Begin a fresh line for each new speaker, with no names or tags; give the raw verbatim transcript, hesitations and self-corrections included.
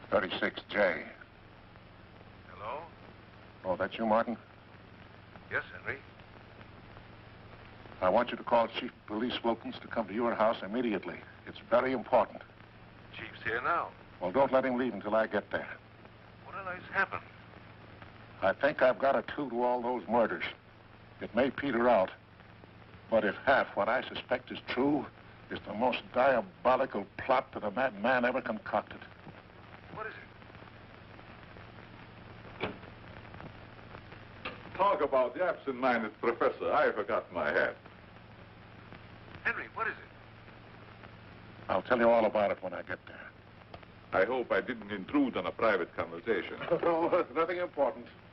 thirty-six J.
Hello?
Oh, that's you, Martin?
Yes, Henry.
I want you to call Chief Police Wilkins to come to your house immediately. It's very important.
Chief's here now.
Well, don't let him leave until I get there.
What on earth's happened?
I think I've got a clue to all those murders. It may peter out, but if half what I suspect is true, it's the most diabolical plot that a madman ever concocted.
What is it?
Talk about the absent-minded professor. I forgot my hat.
Henry, what is it?
I'll tell you all about it when I get there.
I hope I didn't intrude on a private conversation.
Oh, nothing important.